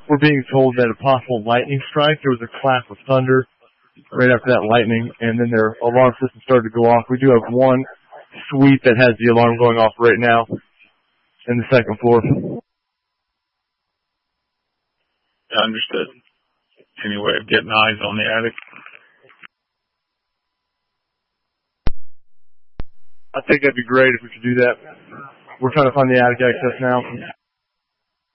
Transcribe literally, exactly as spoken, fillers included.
we're being told that a possible lightning strike, there was a clap of thunder right after that lightning, and then their alarm system started to go off. We do have one suite that has the alarm going off right now in the second floor. Understood. Any way of getting eyes on the attic? I think that'd be great if we could do that. We're trying to find the attic access now.